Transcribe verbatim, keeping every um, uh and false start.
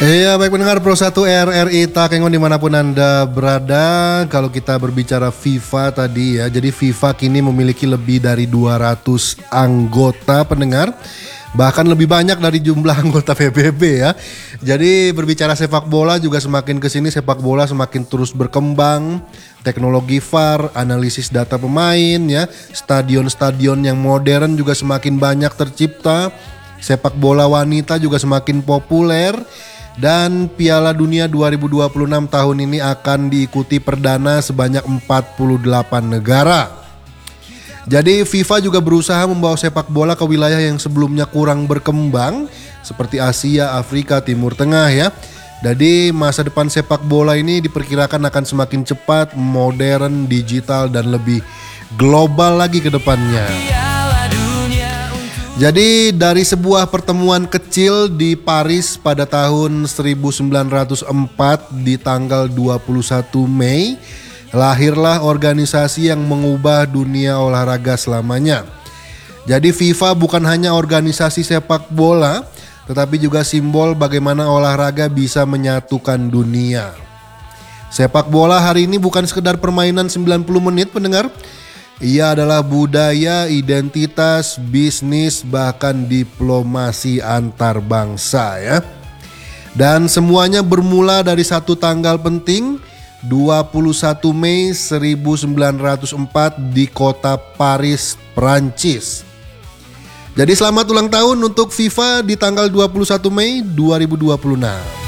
Iya, baik pendengar Pro satu R R I Takengon dimanapun Anda berada. Kalau kita berbicara FIFA tadi ya, jadi FIFA kini memiliki lebih dari dua ratus anggota pendengar. Bahkan lebih banyak dari jumlah anggota P B B ya. Jadi berbicara sepak bola juga semakin kesini sepak bola semakin terus berkembang. Teknologi V A R, analisis data pemain ya, stadion-stadion yang modern juga semakin banyak tercipta. Sepak bola wanita juga semakin populer. Dan Piala Dunia dua ribu dua puluh enam tahun ini akan diikuti perdana sebanyak empat puluh delapan negara. Jadi FIFA juga berusaha membawa sepak bola ke wilayah yang sebelumnya kurang berkembang seperti Asia, Afrika, Timur Tengah ya. Jadi masa depan sepak bola ini diperkirakan akan semakin cepat, modern, digital dan lebih global lagi ke depannya. Jadi dari sebuah pertemuan kecil di Paris pada tahun seribu sembilan ratus empat di tanggal dua puluh satu Mei, lahirlah organisasi yang mengubah dunia olahraga selamanya. Jadi FIFA bukan hanya organisasi sepak bola, tetapi juga simbol bagaimana olahraga bisa menyatukan dunia. Sepak bola hari ini bukan sekedar permainan sembilan puluh menit pendengar. Ia adalah budaya, identitas, bisnis, bahkan diplomasi antar bangsa ya. Dan semuanya bermula dari satu tanggal penting, dua puluh satu Mei seribu sembilan ratus empat di kota Paris, Prancis. Jadi selamat ulang tahun untuk FIFA di tanggal dua puluh satu Mei dua ribu dua puluh enam.